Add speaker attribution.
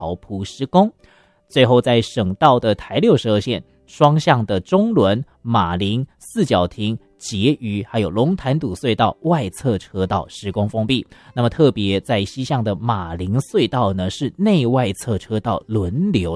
Speaker 1: 桃埔施工。最后在省道的台62线双向的中仑、马林、四角亭、结余还有龙潭堵隧道外侧车道施工封闭。那么特别在西向的马林隧道呢，是内外侧车道轮流